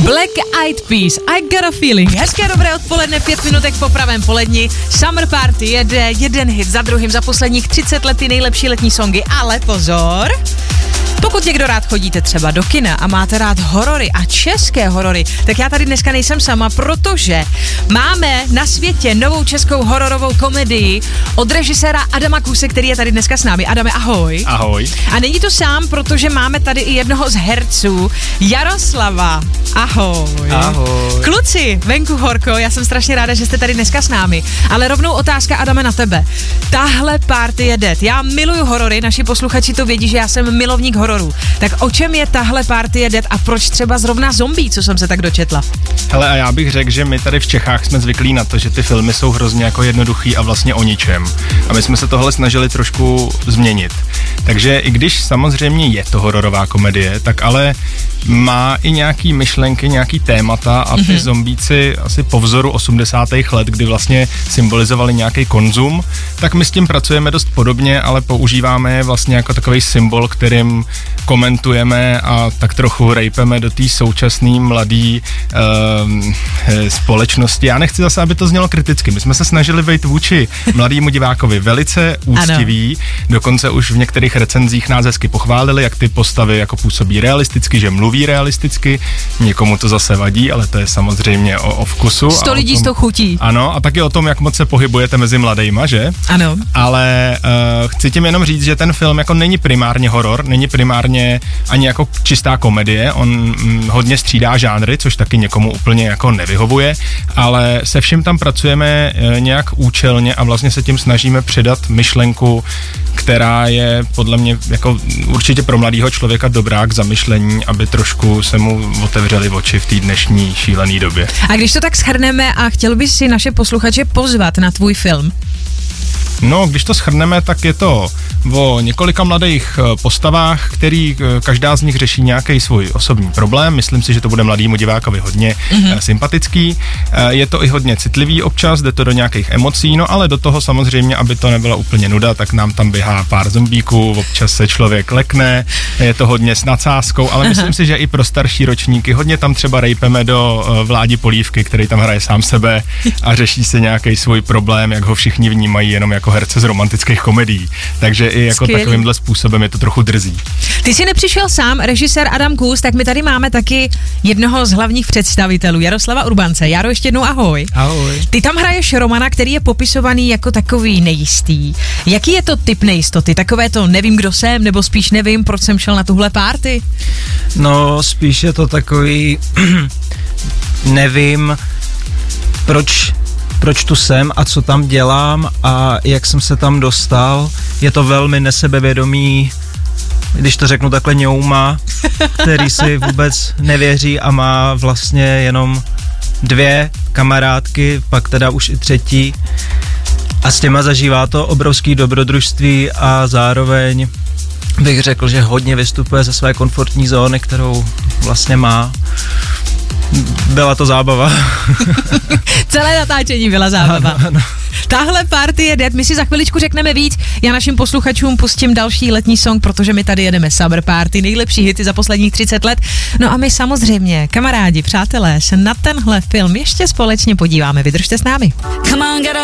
Black Eyed Peas, I Got a Feeling. Hezké dobré odpoledne, 5 minutek po pravém poledni. Summer Party jede jeden hit za druhým za posledních 30 let, ty nejlepší letní songy, ale pozor. Pokud někdo rád chodíte třeba do kina a máte rád horory a české horory, tak já tady dneska nejsem sama, protože máme na světě novou českou hororovou komedii od režiséra Adama Kůse, který je tady dneska s námi. Adame, ahoj. Ahoj. A není to sám, protože máme tady i jednoho z herců, Jaroslava. Ahoj. Ahoj. Kluci, venku horko, já jsem strašně ráda, že jste tady dneska s námi. Ale rovnou otázka, Adame, na tebe. Tahle party je dead. Já miluju horory, naši posluchači to vědí, že já jsem milovník hororů. Tak o čem je tahle party je dead a proč třeba zrovna zombie, co jsem se tak dočetla? Hele, a já bych řekl, že my tady v Čechách jsme zvyklí na to, že ty filmy jsou hrozně jako jednoduchý a vlastně o ničem. A my jsme se tohle snažili trošku změnit. Takže i když samozřejmě je to hororová komedie, tak ale má i nějaký myšlenky, nějaký témata a ty zombíci asi po vzoru 80. let, kdy vlastně symbolizovali nějaký konzum, tak my s tím pracujeme dost podobně, ale používáme je vlastně jako takový symbol, kterým komentujeme a tak trochu rejpeme do té současné mladé společnosti. Já nechci zase, aby to znělo kriticky. My jsme se snažili být vůči mladému divákovi velice úctiví, dokonce už v některých recenzích nás hezky pochválili, jak ty postavy jako působí realisticky, že mluví realisticky, někomu to zase vadí, ale to je samozřejmě o vkusu. 100 lidí s tou chutí. Ano, a taky o tom, jak moc se pohybujete mezi mladejma, že? Ano. Ale chci tím jenom říct, že ten film jako není primárně horor, není primárně ani jako čistá komedie, on hodně střídá žánry, což taky někomu úplně jako nevyhovuje, ale se vším tam pracujeme nějak účelně a vlastně se tím snažíme předat myšlenku, která je podle mě jako určitě pro mladého člověka dobrá k zamyšlení, aby trošku se mu otevřely oči v té dnešní šílené době. A když to tak shrneme a chtěl bys si naše posluchače pozvat na tvůj film? No, když to shrneme, tak je to o několika mladých postavách, který každá z nich řeší nějaký svůj osobní problém. Myslím si, že to bude mladému divákovi hodně sympatický. Je to i hodně citlivý občas, jde to do nějakých emocí, no ale do toho samozřejmě, aby to nebyla úplně nuda, tak nám tam běhá pár zombíků, občas se člověk lekne, je to hodně s nadsázkou, ale myslím si, že i pro starší ročníky hodně tam třeba rejpeme do Vládi Polívky, který tam hraje sám sebe a řeší se nějaký svůj problém, jak ho všichni vnímají jenom jako herce z romantických komedií. Takže i jako takovýmhle způsobem je to trochu drzí. Ty jsi nepřišel sám, režisér Adam Kůs, tak my tady máme taky jednoho z hlavních představitelů, Jaroslava Urbance. Jaro, ještě jednou ahoj. Ahoj. Ty tam hraješ Romana, který je popisovaný jako takový nejistý. Jaký je to typ nejistoty? Takové to nevím, kdo jsem, nebo spíš nevím, proč jsem šel na tuhle party? No, spíš je to takový nevím, proč tu jsem a co tam dělám a jak jsem se tam dostal. Je to velmi nesebevědomý, když to řeknu takhle, ňouma, který si vůbec nevěří a má vlastně jenom 2 kamarádky, pak teda už i 3. A s těma zažívá to obrovský dobrodružství a zároveň bych řekl, že hodně vystupuje ze své komfortní zóny, kterou vlastně má. Byla to zábava. Celé natáčení byla zábava. Ano. Tahle party je dead, my si za chviličku řekneme víc. Já našim posluchačům pustím další letní song, protože my tady jedeme Summer Party, nejlepší hity za posledních 30 let. No a my samozřejmě, kamarádi, přátelé, se na tenhle film ještě společně podíváme. Vydržte s námi.